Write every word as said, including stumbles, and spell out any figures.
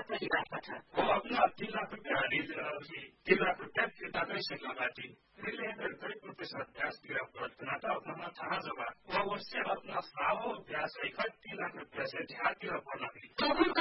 परिवारको छ वो अपना तीन लाख रुपया लीज तीन लाख रुपया फिर्ता गरिसक्यो माथि उसले करीब प्रतिशत ब्याज तिरेर पड़ता था अपना थाहा जब वो उससे अपना सालों ब्याज सहित तीन लाख रुपया से ध्यान तिरेर पड़ना तपाईँको